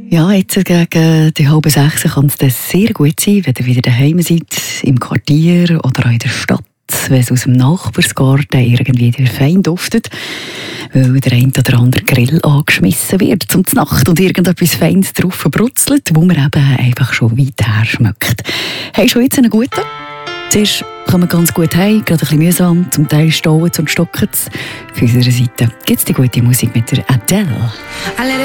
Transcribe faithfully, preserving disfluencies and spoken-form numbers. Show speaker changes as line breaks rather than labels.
Ja, jetzt gegen die halbe sechs kann es dann sehr gut sein, wenn ihr wieder daheim seid, im Quartier oder auch in der Stadt, wenn es aus dem Nachbarsgarten irgendwie wieder fein duftet, weil der ein oder andere Grill angeschmissen wird zum Nacht und irgendetwas Feines drauf brutzelt, wo man eben einfach schon weit her schmeckt. Hast du jetzt einen guten? Zuerst kommen wir ganz gut heim, gerade ein bisschen mühsam, zum Teil stauen und stocken. Auf unserer Seite gibt es die gute Musik mit der Adele.